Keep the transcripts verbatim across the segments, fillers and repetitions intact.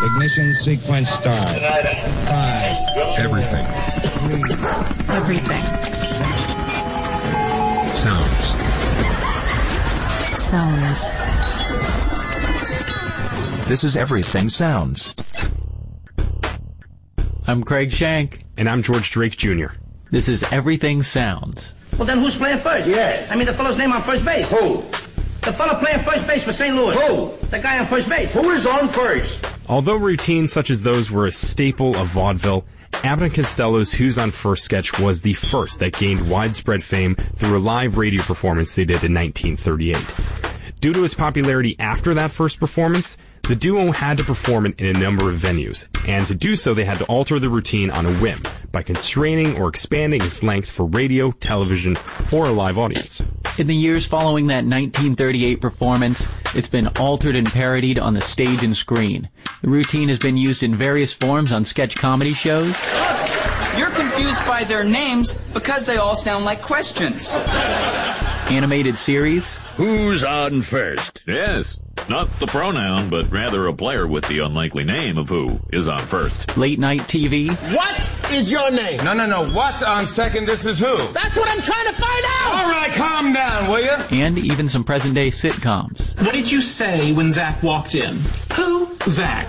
Ignition sequence start. Five. Everything. Three. Everything. Sounds. Sounds. This is Everything Sounds. I'm Craig Shank. And I'm George Drake Junior This is Everything Sounds. Well, then who's playing first? Yeah. I mean, the fellow's name on first base. Who? The fellow playing first base for Saint Louis. Who? The guy on first base. Who is on first? Although routines such as those were a staple of vaudeville, Abbott and Costello's Who's on First sketch was the first that gained widespread fame through a live radio performance they did in nineteen thirty-eight. Due to its popularity after that first performance, the duo had to perform it in a number of venues, and to do so they had to alter the routine on a whim by constraining or expanding its length for radio, television, or a live audience. In the years following that nineteen thirty-eight performance, it's been altered and parodied on the stage and screen. The routine has been used in various forms on sketch comedy shows. Look, you're confused by their names because they all sound like questions. Animated series. Who's on first? Yes, not the pronoun, but rather a player with the unlikely name of who is on first. Late night T V. What is your name? No, no, no. What's on second? This is who. That's what I'm trying to find out! All right, calm down, will you? And even some present-day sitcoms. What did you say when Zach walked in? Who? Zach.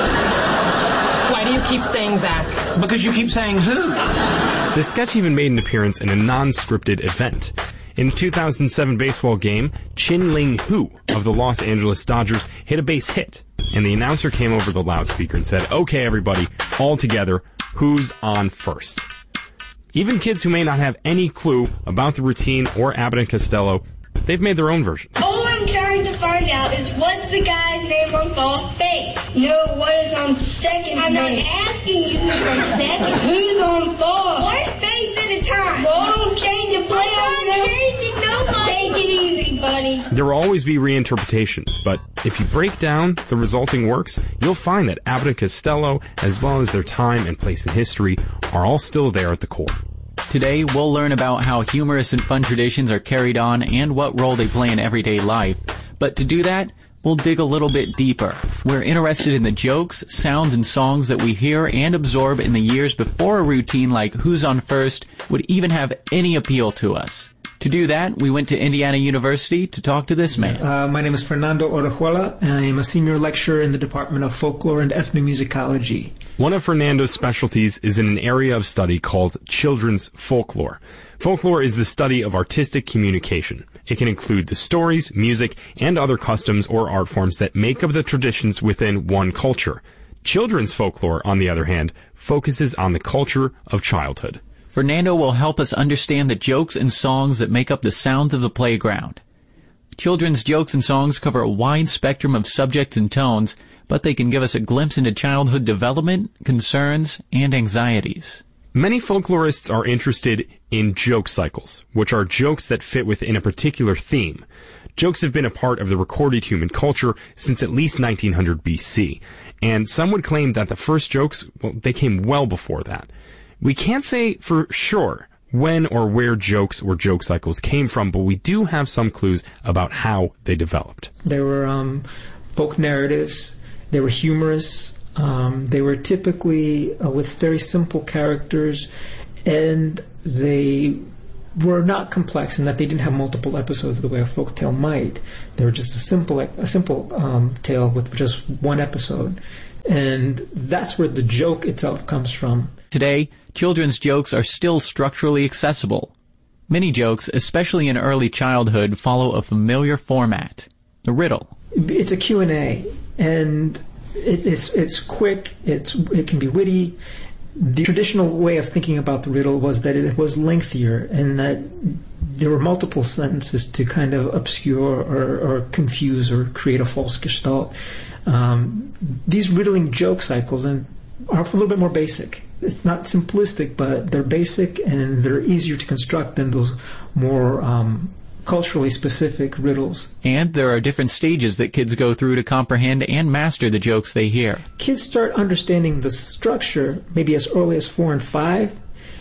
Why do you keep saying Zach? Because you keep saying who. The sketch even made an appearance in a non-scripted event. In a two thousand seven baseball game, Chin Ling Hu of the Los Angeles Dodgers hit a base hit, and the announcer came over the loudspeaker and said, "Okay, everybody, all together, who's on first?" Even kids who may not have any clue about the routine or Abbott and Costello, they've made their own version. All I'm trying to find out is what's the guy's name on first base? No, what is on second I'm base? I'm not asking you who's on second. Who's on first? One base at a time. Well, don't change the play. I'm not changing nobody. Take it easy, buddy. There will always be reinterpretations, but if you break down the resulting works, you'll find that Abbott and Costello, as well as their time and place in history, are all still there at the core. Today, we'll learn about how humorous and fun traditions are carried on and what role they play in everyday life. But to do that, we'll dig a little bit deeper. We're interested in the jokes, sounds, and songs that we hear and absorb in the years before a routine like Who's on First would even have any appeal to us. To do that, we went to Indiana University to talk to this man. Uh, my name is Fernando Orejuela. I am a senior lecturer in the Department of Folklore and Ethnomusicology. One of Fernando's specialties is in an area of study called children's folklore. Folklore is the study of artistic communication. It can include the stories, music, and other customs or art forms that make up the traditions within one culture. Children's folklore, on the other hand, focuses on the culture of childhood. Fernando will help us understand the jokes and songs that make up the sounds of the playground. Children's jokes and songs cover a wide spectrum of subjects and tones, but they can give us a glimpse into childhood development, concerns, and anxieties. Many folklorists are interested in joke cycles, which are jokes that fit within a particular theme. Jokes have been a part of the recorded human culture since at least nineteen hundred B C, and some would claim that the first jokes, well, they came well before that. We can't say for sure when or where jokes or joke cycles came from, but we do have some clues about how they developed. There were um, folk narratives. They were humorous. Um, they were typically uh, with very simple characters, and they were not complex in that they didn't have multiple episodes the way a folk tale might. They were just a simple, a simple um, tale with just one episode, and that's where the joke itself comes from. Today, children's jokes are still structurally accessible. Many jokes, especially in early childhood, follow a familiar format: the riddle. It's a Q and A, and it, it's it's quick. It's it can be witty. The traditional way of thinking about the riddle was that it was lengthier, and that there were multiple sentences to kind of obscure or, or confuse or create a false gestalt. Um, these riddling joke cycles and are a little bit more basic. It's not simplistic, but they're basic and they're easier to construct than those more um, culturally specific riddles. And there are different stages that kids go through to comprehend and master the jokes they hear. Kids start understanding the structure maybe as early as four and five,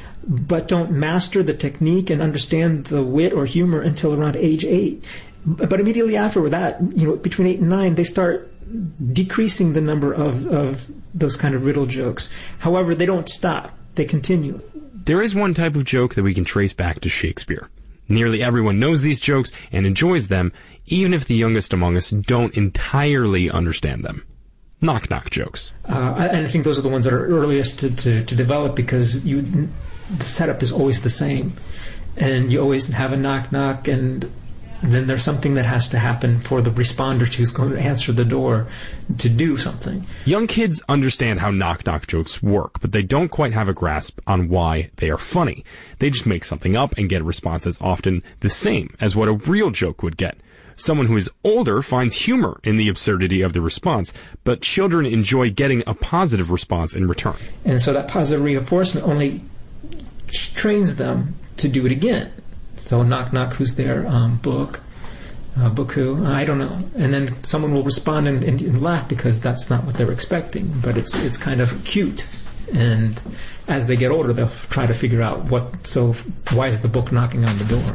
but don't master the technique and understand the wit or humor until around age eight. But immediately after that, you know, between eight and nine, they start decreasing the number of, of those kind of riddle jokes. However, they don't stop. They continue. There is one type of joke that we can trace back to Shakespeare. Nearly everyone knows these jokes and enjoys them, even if the youngest among us don't entirely understand them. Knock-knock jokes. Uh, and I think those are the ones that are earliest to, to, to develop because you, the setup is always the same. And you always have a knock-knock, and then there's something that has to happen for the responder who's going to answer the door to do something. Young kids understand how knock-knock jokes work, but they don't quite have a grasp on why they are funny. They just make something up and get a response that's often the same as what a real joke would get. Someone who is older finds humor in the absurdity of the response, but children enjoy getting a positive response in return. And so that positive reinforcement only trains them to do it again. So knock knock, who's there? Um, book, uh, book who? I don't know. And then someone will respond and, and, and laugh because that's not what they're expecting. But it's it's kind of cute. And as they get older, they'll try to figure out what. So why is the book knocking on the door?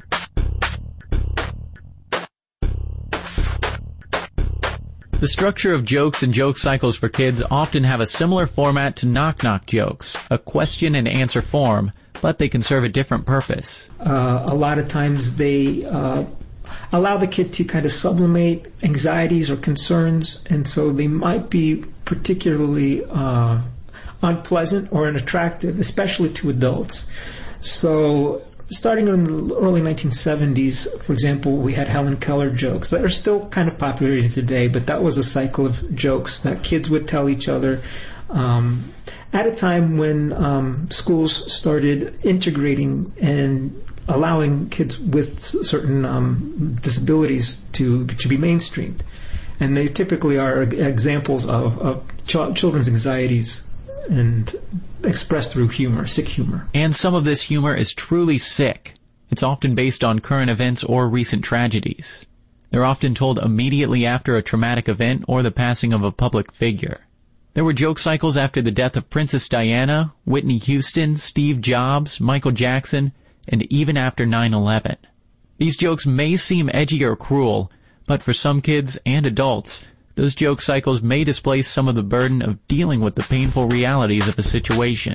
The structure of jokes and joke cycles for kids often have a similar format to knock-knock jokes, a question and answer form, but they can serve a different purpose. Uh, a lot of times they uh, allow the kid to kind of sublimate anxieties or concerns, and so they might be particularly uh, unpleasant or unattractive, especially to adults. So starting in the early nineteen seventies, for example, we had Helen Keller jokes that are still kind of popular today, but that was a cycle of jokes that kids would tell each other um, at a time when um, schools started integrating and allowing kids with certain um, disabilities to to be mainstreamed. And they typically are examples of, of ch- children's anxieties and expressed through humor, sick humor. And some of this humor is truly sick. It's often based on current events or recent tragedies. They're often told immediately after a traumatic event or the passing of a public figure. There were joke cycles after the death of Princess Diana, Whitney Houston, Steve Jobs, Michael Jackson, and even after nine eleven. These jokes may seem edgy or cruel, but for some kids and adults, those joke cycles may displace some of the burden of dealing with the painful realities of a situation.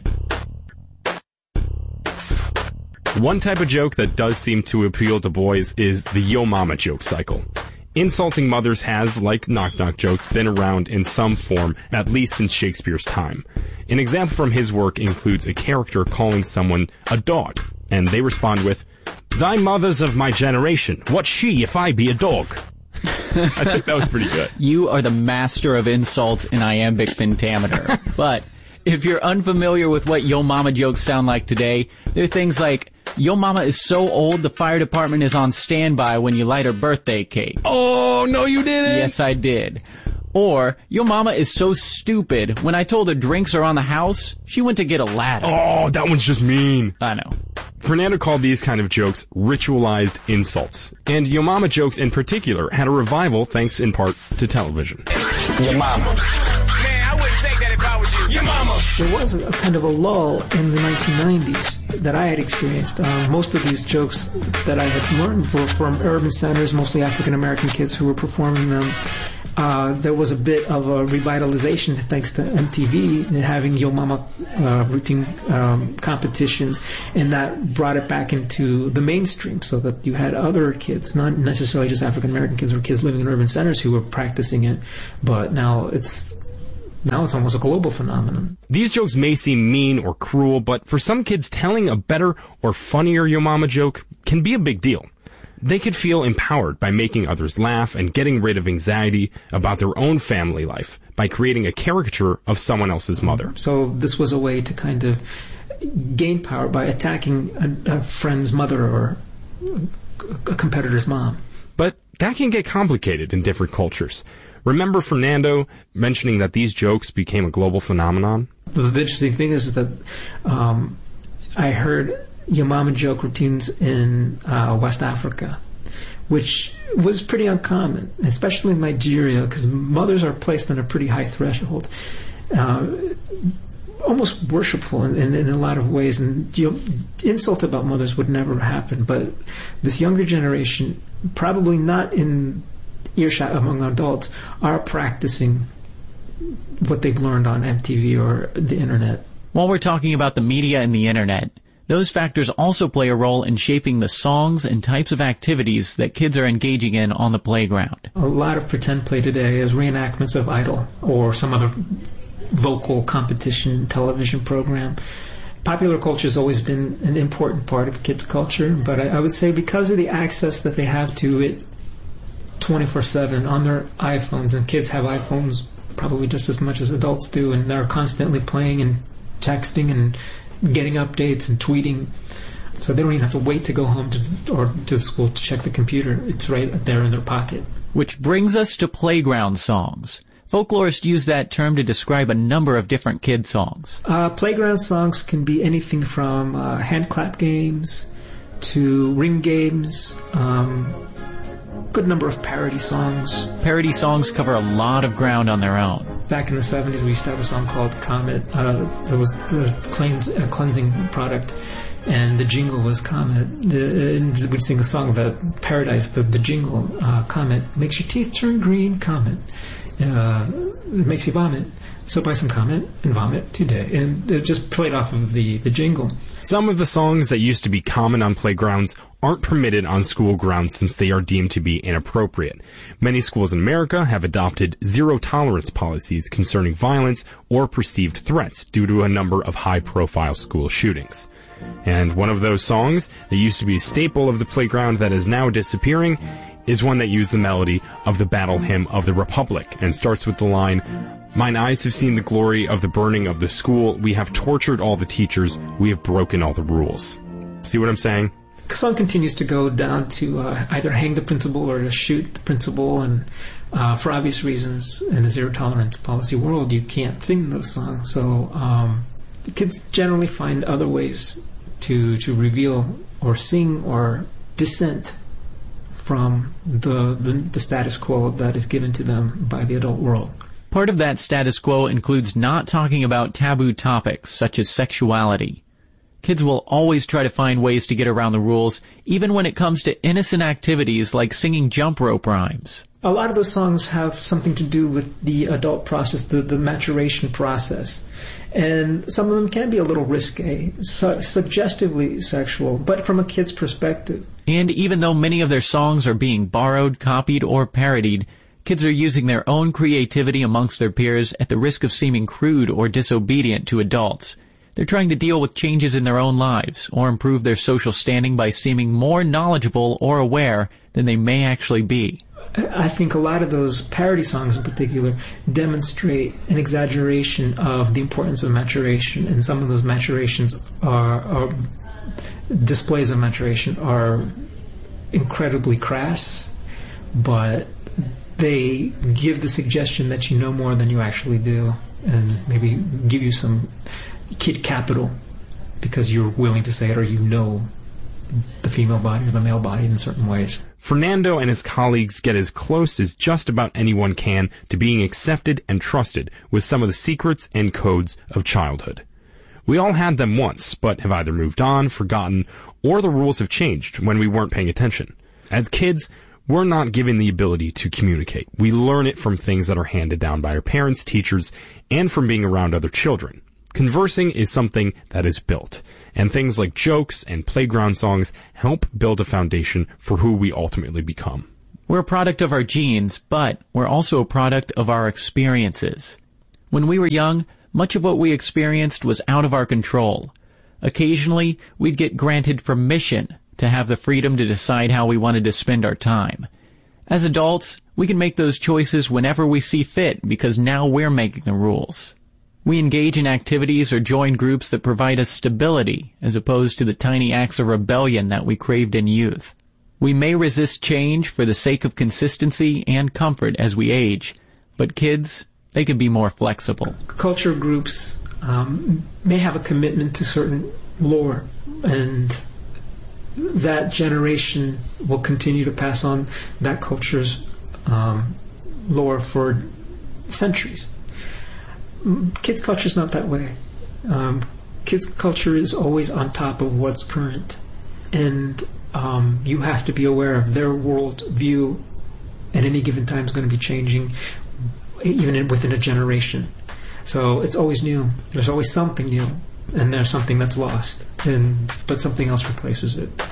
One type of joke that does seem to appeal to boys is the Yo Mama joke cycle. Insulting mothers has, like knock-knock jokes, been around in some form, at least since Shakespeare's time. An example from his work includes a character calling someone a dog, and they respond with, "Thy mother's of my generation, what she if I be a dog?" I think that was pretty good. You are the master of insults in iambic pentameter. But if you're unfamiliar with what Yo Mama jokes sound like today, they're things like, "Yo Mama is so old the fire department is on standby when you light her birthday cake." Oh, no you didn't! Yes, I did. Or, "Yo Mama is so stupid, when I told her drinks are on the house, she went to get a ladder." Oh, that one's just mean. I know. Fernando called these kind of jokes ritualized insults. And Yo Mama jokes in particular had a revival thanks in part to television. Your mama. Man, I wouldn't take that if I was you. Your mama. There was a, a kind of a lull in the nineteen nineties that I had experienced. Uh, most of these jokes that I had learned were from urban centers, mostly African American kids who were performing them. Uh, there was a bit of a revitalization thanks to M T V and having Yo Mama uh, routine um, competitions, and that brought it back into the mainstream so that you had other kids, not necessarily just African American kids or kids living in urban centers who were practicing it, but now it's now it's almost a global phenomenon. These jokes may seem mean or cruel, but for some kids, telling a better or funnier Yo Mama joke can be a big deal. They could feel empowered by making others laugh and getting rid of anxiety about their own family life by creating a caricature of someone else's mother. So this was a way to kind of gain power by attacking a, a friend's mother or a competitor's mom. But that can get complicated in different cultures. Remember Fernando mentioning that these jokes became a global phenomenon? The, the interesting thing is, is that um, I heard Yo Mama joke routines in uh, West Africa, which was pretty uncommon, especially in Nigeria, because mothers are placed on a pretty high threshold, uh, almost worshipful in, in, in a lot of ways, and you know, insult about mothers would never happen. But this younger generation, probably not in earshot among adults are practicing what they've learned on M T V or the internet. While we're talking about the media and the internet, those factors also play a role in shaping the songs and types of activities that kids are engaging in on the playground. A lot of pretend play today is reenactments of Idol or some other vocal competition television program. Popular culture has always been an important part of kids' culture, but I, I would say because of the access that they have to it twenty-four seven on their iPhones, and kids have iPhones probably just as much as adults do, and they're constantly playing and texting and getting updates and tweeting, so they don't even have to wait to go home to, or to school to check the computer. It's right there in their pocket. Which brings us to playground songs. Folklorists use that term to describe a number of different kid songs. Uh, playground songs can be anything from uh, hand clap games to ring games, um, good number of parody songs. Parody songs cover a lot of ground on their own. Back in the seventies, we used to have a song called Comet. Uh, there was a, cleanse, a cleansing product, and the jingle was Comet. Uh, and we'd sing a song that parodized the, the jingle. Uh, Comet makes your teeth turn green, Comet. Uh, it makes you vomit. So buy some Comet and vomit today. And it just played off of the, the jingle. Some of the songs that used to be common on playgrounds aren't permitted on school grounds since they are deemed to be inappropriate. Many schools in America have adopted zero-tolerance policies concerning violence or perceived threats due to a number of high-profile school shootings. And one of those songs that used to be a staple of the playground that is now disappearing is one that used the melody of the Battle Hymn of the Republic and starts with the line, "Mine eyes have seen the glory of the burning of the school. We have tortured all the teachers. We have broken all the rules." See what I'm saying? The song continues to go down to uh, either hang the principal or to shoot the principal, and uh, for obvious reasons, in a zero-tolerance policy world, you can't sing those songs. So um, the kids generally find other ways to to reveal or sing or dissent from the, the the status quo that is given to them by the adult world. Part of that status quo includes not talking about taboo topics such as sexuality. Kids will always try to find ways to get around the rules, even when it comes to innocent activities like singing jump rope rhymes. A lot of those songs have something to do with the adult process, the, the maturation process. And some of them can be a little risque, su- suggestively sexual, but from a kid's perspective. And even though many of their songs are being borrowed, copied, or parodied, kids are using their own creativity amongst their peers at the risk of seeming crude or disobedient to adults. They're trying to deal with changes in their own lives or improve their social standing by seeming more knowledgeable or aware than they may actually be. I think a lot of those parody songs in particular demonstrate an exaggeration of the importance of maturation, and some of those maturations are, are displays of maturation are incredibly crass, but they give the suggestion that you know more than you actually do, and maybe give you some kid capital because you're willing to say it, or you know the female body or the male body in certain ways. Fernando and his colleagues get as close as just about anyone can to being accepted and trusted with some of the secrets and codes of childhood. We all had them once, but have either moved on, forgotten, or the rules have changed when we weren't paying attention. As kids, we're not given the ability to communicate. We learn it from things that are handed down by our parents, teachers, and from being around other children. Conversing is something that is built, and things like jokes and playground songs help build a foundation for who we ultimately become. We're a product of our genes, but we're also a product of our experiences. When we were young, much of what we experienced was out of our control. Occasionally, we'd get granted permission to have the freedom to decide how we wanted to spend our time. As adults, we can make those choices whenever we see fit because now we're making the rules. We engage in activities or join groups that provide us stability as opposed to the tiny acts of rebellion that we craved in youth. We may resist change for the sake of consistency and comfort as we age, but kids, they can be more flexible. Culture groups um, may have a commitment to certain lore, and that generation will continue to pass on that culture's um, lore for centuries. Kids' culture is not that way. Um, kids' culture is always on top of what's current, and um, you have to be aware of their world view at any given time is going to be changing, even in, within a generation. So it's always new. There's always something new, and there's something that's lost, and but something else replaces it.